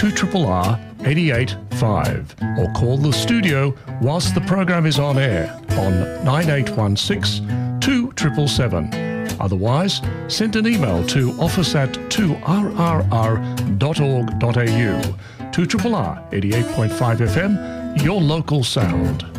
2RRR 885 or call the studio whilst the program is on air on 9816 2777. Otherwise, send an email to office@2rrr.org.au. 2RRR 88.5 FM, your local sound.